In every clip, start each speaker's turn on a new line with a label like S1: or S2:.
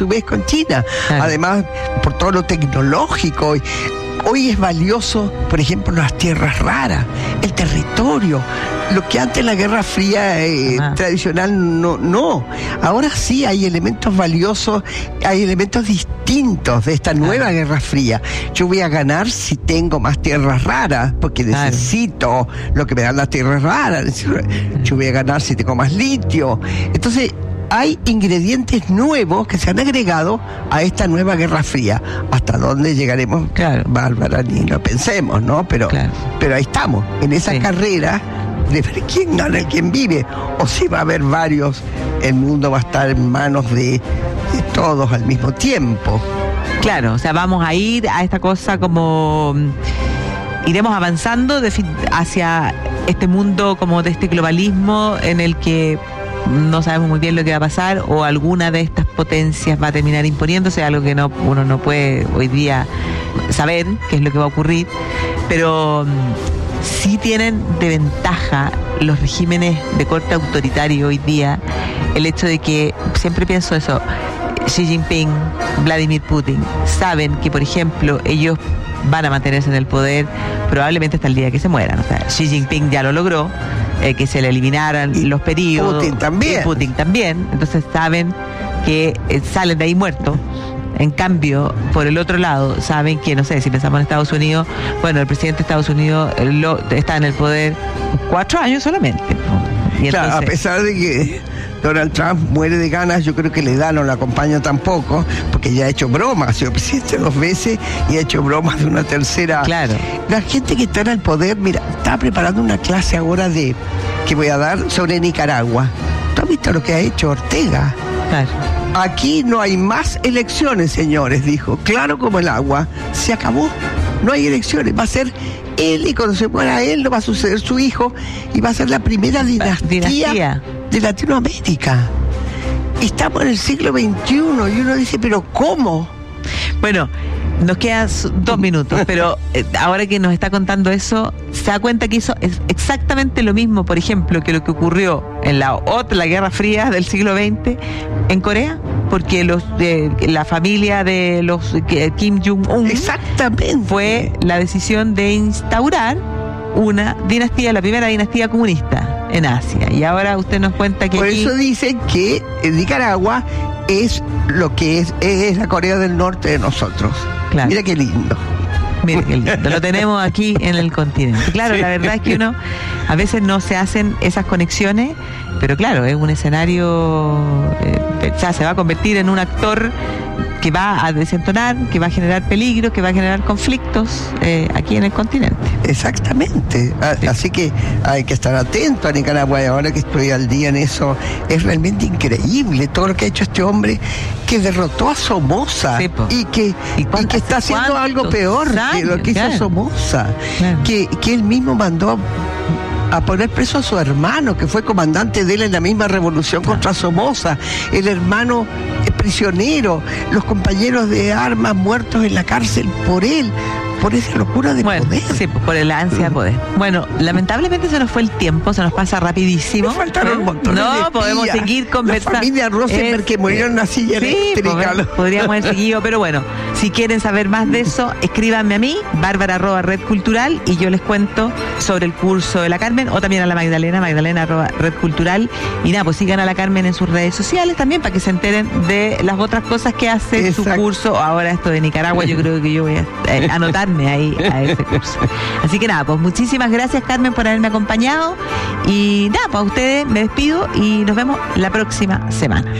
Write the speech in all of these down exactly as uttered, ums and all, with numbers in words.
S1: su vez con China.
S2: Claro.
S1: Además, por todo lo tecnológico. Hoy es valioso, por ejemplo, las tierras raras, el territorio. Lo que antes la Guerra Fría eh, tradicional no, no. Ahora sí hay elementos valiosos, hay elementos distintos de esta nueva Ajá. Guerra Fría. Yo voy a ganar si tengo más tierras raras, porque claro. necesito lo que me dan las tierras raras. Yo voy a ganar si tengo más litio. Entonces, hay ingredientes nuevos que se han agregado a esta nueva Guerra Fría. ¿Hasta dónde llegaremos?
S2: Claro.
S1: Bárbara, ni lo pensemos, ¿no? Pero, claro. pero ahí estamos, en esa sí. carrera de ver quién gana y quién vive. O si va a haber varios, el mundo va a estar en manos de, de todos al mismo tiempo.
S2: Claro, o sea, vamos a ir a esta cosa como... Iremos avanzando de, hacia este mundo como de este globalismo en el que no sabemos muy bien lo que va a pasar, o alguna de estas potencias va a terminar imponiéndose, algo que no uno no puede hoy día saber qué es lo que va a ocurrir, pero sí tienen de ventaja los regímenes de corte autoritario hoy día el hecho de que, siempre pienso eso, Xi Jinping, Vladimir Putin saben que, por ejemplo, ellos van a mantenerse en el poder probablemente hasta el día que se mueran. O sea, Xi Jinping ya lo logró, eh, que se le eliminaran y los periodos.
S1: Putin también.
S2: Y Putin también. Entonces saben que eh, salen de ahí muertos. En cambio, por el otro lado, saben que, no sé, si pensamos en Estados Unidos, bueno, el presidente de Estados Unidos eh, lo, está en el poder cuatro años solamente. Y
S1: claro, entonces, a pesar de que Donald Trump muere de ganas, yo creo que la edad no la acompaña tampoco, porque ya ha hecho bromas, ha sido presidente dos veces y ha hecho bromas de una tercera.
S2: Claro.
S1: La gente que está en el poder, mira, estaba preparando una clase ahora de que voy a dar sobre Nicaragua. ¿Tú has visto lo que ha hecho Ortega?
S2: Claro.
S1: Aquí no hay más elecciones, señores, dijo. Claro como el agua. Se acabó. No hay elecciones. Va a ser él, y cuando se muera él, no va a suceder su hijo, y va a ser la primera dinastía,
S2: dinastía.
S1: de Latinoamérica. Estamos en el siglo veintiuno y uno dice, ¿pero cómo?
S2: Bueno, nos quedan dos minutos, pero eh, ahora que nos está contando eso, se da cuenta que hizo es exactamente lo mismo, por ejemplo, que lo que ocurrió en la otra, la Guerra Fría del siglo veinte en Corea, porque los de la familia de los eh, Kim Jong-un
S1: exactamente
S2: fue la decisión de instaurar una dinastía, la primera dinastía comunista en Asia. Y ahora usted nos cuenta que
S1: por
S2: aquí...
S1: eso dicen que en Nicaragua es lo que es, es la Corea del Norte de nosotros. Claro. Mira qué lindo.
S2: Mire qué lindo, lo tenemos aquí en el continente. Claro, sí. La verdad es que uno a veces no se hacen esas conexiones, pero claro, es un escenario, eh, o sea, se va a convertir en un actor que va a desentonar, que va a generar peligro, que va a generar conflictos eh, aquí en el continente.
S1: Exactamente. Sí. Así que hay que estar atento a Nicaragua. Y ahora que estoy al día en eso, es realmente increíble todo lo que ha hecho este hombre, que derrotó a Somoza, sí, y, que, ¿Y, y que está haciendo algo peor años, que lo que hizo claro. Somoza, claro. que, que él mismo mandó a poner preso a su hermano, que fue comandante de él en la misma revolución claro. contra Somoza. El hermano es prisionero, los compañeros de armas muertos en la cárcel por él, por esa locura de
S2: bueno,
S1: poder.
S2: Sí, por el ansia de poder. Bueno, lamentablemente se nos fue el tiempo, se nos pasa rapidísimo.
S1: Nos faltaron un montón
S2: No,
S1: de
S2: podemos
S1: espías.
S2: seguir conversando.
S1: La familia Rosenberg es, que murió en una silla
S2: sí,
S1: eléctrica.
S2: Pues, podríamos haber seguido, pero bueno, si quieren saber más de eso, escríbanme a mí, Bárbara arroba Red Cultural, y yo les cuento sobre el curso de la Carmen, o también a la Magdalena, Magdalena arroba Red Cultural. Y nada, pues sigan a la Carmen en sus redes sociales también para que se enteren de las otras cosas que hace Exacto. su curso. Ahora esto de Nicaragua, yo creo que yo voy a eh, anotarme ahí a ese curso. Así que nada, pues muchísimas gracias, Carmen, por haberme acompañado. Y nada, pues a ustedes me despido y nos vemos la próxima semana.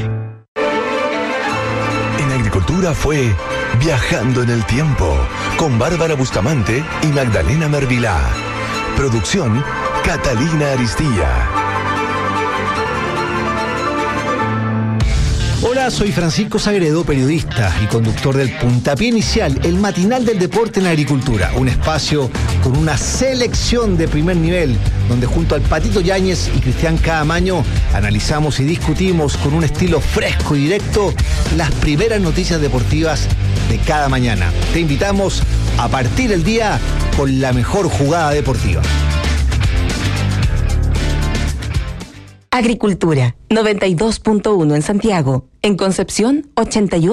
S3: En Agricultura fue Viajando en el Tiempo con Bárbara Bustamante y Magdalena Mervilá. Producción Catalina Aristilla.
S4: Hola, soy Francisco Sagredo, periodista y conductor del Puntapié Inicial, el matinal del deporte en la agricultura. Un espacio con una selección de primer nivel, donde junto al Patito Yáñez y Cristian Caamaño analizamos y discutimos con un estilo fresco y directo las primeras noticias deportivas de cada mañana. Te invitamos a partir el día con la mejor jugada deportiva.
S5: Agricultura, noventa y dos punto uno en Santiago. En Concepción, ochenta y uno.